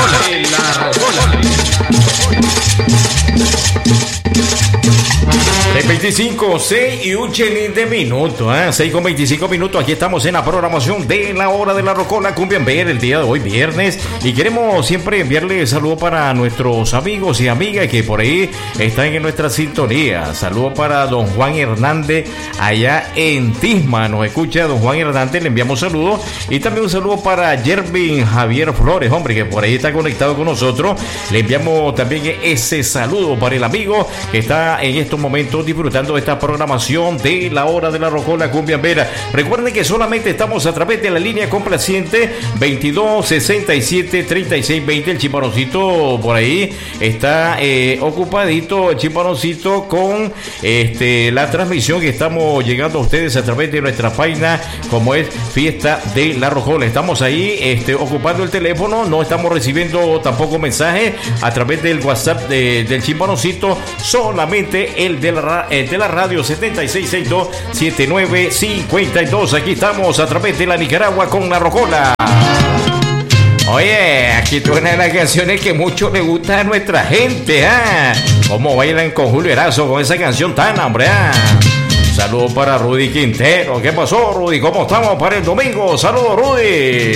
6:25, 6 y un chelín de minutos, 6:25 minutos. Aquí estamos en la programación de la hora de la rocola Cumbia en Ver el día de hoy, viernes. Y queremos siempre enviarle saludos para nuestros amigos y amigas que por ahí están en nuestra sintonía. Saludos para don Juan Hernández allá en Tisma. Nos escucha don Juan Hernández, le enviamos saludos. Y también un saludo para Jervin Javier Flores, hombre, que por ahí está conectado con nosotros. Le enviamos también ese saludo para el amigo que está en estos momentos disfrutando de esta programación de la hora de la rocola Cumbia en Vera. Recuerden que solamente estamos a través de la línea complaciente 22 67 36 20. El chimparoncito por ahí está ocupadito, el chimparoncito, con la transmisión que estamos llegando a ustedes a través de nuestra página, como es Fiesta de la Rocola. Estamos ahí ocupando el teléfono, no estamos recibiendo tampoco mensajes a través del WhatsApp del chimparoncito, solamente el de la radio 7662-7952. Aquí estamos a través de la Nicaragua con la rocola. Oye, aquí suenan las canciones que mucho le gustan a nuestra gente, Cómo bailan con Julio Erazo con esa canción tan, hombre, Saludos para Rudy Quintero. ¿Qué pasó, Rudy? ¿Cómo estamos para el domingo? Saludos, Rudy.